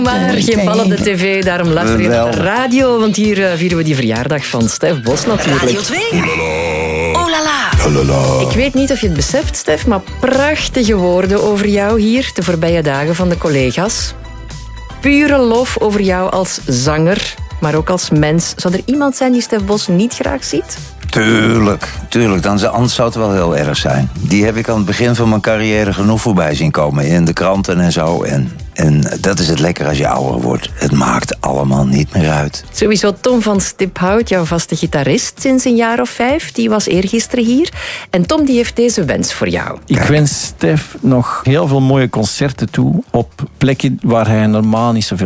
Maar geen bal op de tv, daarom luister je naar de radio. Want hier vieren we die verjaardag van Stef Bos natuurlijk. Radio 2. Oh la la. Ik weet niet of je het beseft, Stef, maar prachtige woorden over jou hier de voorbije dagen van de collega's. Pure lof over jou als zanger, maar ook als mens. Zou er iemand zijn die Stef Bos niet graag ziet? Tuurlijk. Anders zou het wel heel erg zijn. Die heb ik aan het begin van mijn carrière genoeg voorbij zien komen. In de kranten en zo. En dat is het lekker als je ouder wordt. Het maakt allemaal niet meer uit. Sowieso Tom van Stiphout, jouw vaste gitarist sinds een jaar of 5. Die was eergisteren hier. En Tom die heeft deze wens voor jou. Ik wens Stef nog heel veel mooie concerten toe op plekken waar hij normaal niet zoveel